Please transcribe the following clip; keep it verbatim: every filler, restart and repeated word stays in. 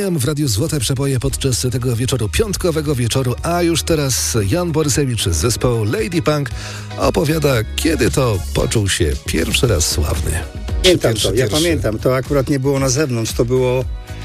grają w Radiu Złote Przeboje podczas tego wieczoru, piątkowego wieczoru, a już teraz Jan Borysewicz z zespołu Lady Punk opowiada, kiedy to poczuł się pierwszy raz sławny. Pamiętam Pierwszy, to, ja pierwszy. pamiętam. To akurat nie było na zewnątrz, to było